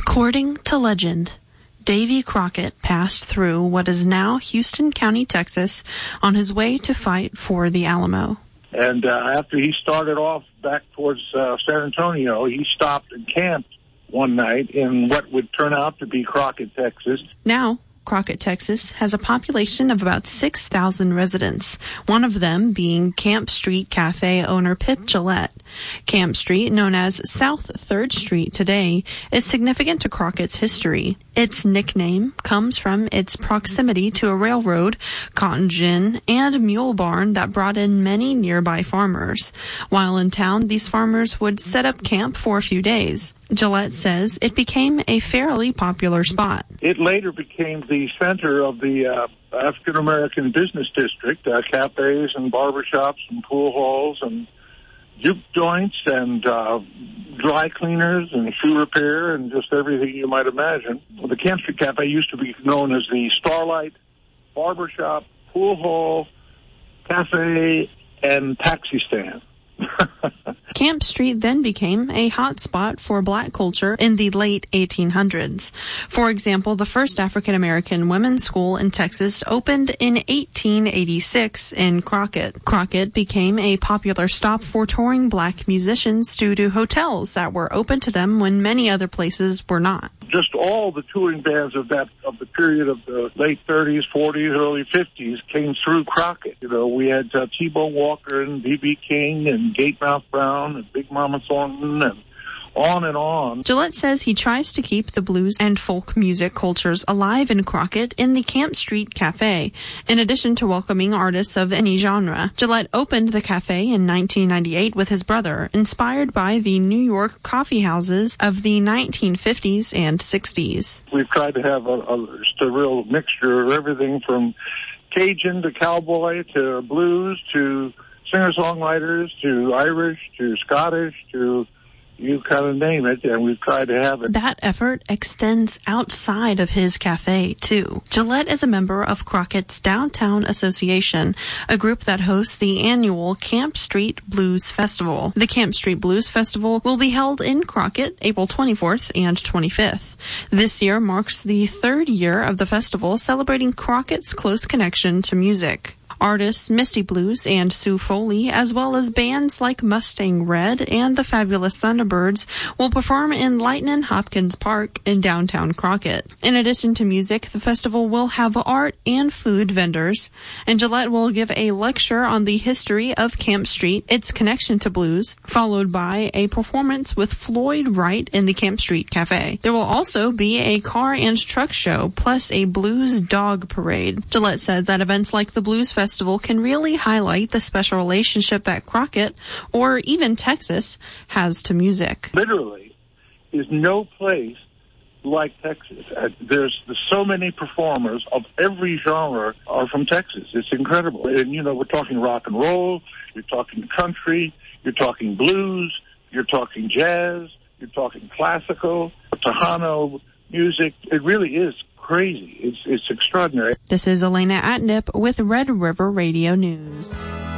According to legend, Davy Crockett passed through what is now Houston County, Texas, on his way to fight for the Alamo. And after he started off back towards San Antonio, he stopped and camped one night in what would turn out to be Crockett, Texas. Now, Crockett, Texas has a population of about 6,000 residents, one of them being Camp Street Cafe owner Pip Gillette. Camp Street, known as South 3rd Street today, is significant to Crockett's history. Its nickname comes from its proximity to a railroad, cotton gin, and mule barn that brought in many nearby farmers. While in town, these farmers would set up camp for a few days. Gillette says it became a fairly popular spot. It later became the center of the African-American business district, cafes and barbershops and pool halls and juke joints and dry cleaners and shoe repair and just everything you might imagine. The Camp Street Cafe used to be known as the Starlight Barbershop, Pool Hall, Cafe, and Taxi Stand. Camp Street then became a hot spot for black culture in the late 1800s. For example, the first African-American women's school in Texas opened in 1886 in Crockett. Crockett became a popular stop for touring black musicians due to hotels that were open to them when many other places were not. Just all the touring bands of the period of the late 30s, 40s, early 50s came through Crockett. You know, we had T-Bone Walker and B.B. King and Gatemouth Brown and Big Mama Thornton and on and on. Gillette says he tries to keep the blues and folk music cultures alive in Crockett in the Camp Street Cafe, in addition to welcoming artists of any genre. Gillette opened the cafe in 1998 with his brother, inspired by the New York coffee houses of the 1950s and 60s. We've tried to have just a real mixture of everything from Cajun to cowboy to blues to singer-songwriters to Irish to Scottish to you kind of name it, and we've tried to have it. That effort extends outside of his cafe, too. Gillette is a member of Crockett's Downtown Association, a group that hosts the annual Camp Street Blues Festival. The Camp Street Blues Festival will be held in Crockett April 24th and 25th. This year marks the third year of the festival, celebrating Crockett's close connection to music. Artists Misty Blues and Sue Foley, as well as bands like Mustang Red and the Fabulous Thunderbirds, will perform in Lightnin' Hopkins Park in downtown Crockett. In addition to music, the festival will have art and food vendors, and Gillette will give a lecture on the history of Camp Street, its connection to blues, followed by a performance with Floyd Wright in the Camp Street Cafe. There will also be a car and truck show, plus a blues dog parade. Gillette says that events like the Blues Festival can really highlight the special relationship that Crockett, or even Texas, has to music. Literally, there's no place like Texas. There's so many performers of every genre are from Texas. It's incredible. And, you know, we're talking rock and roll, you're talking country, you're talking blues, you're talking jazz, you're talking classical, Tejano music. It really is crazy. It's extraordinary. This is Elena Atnip with Red River Radio News.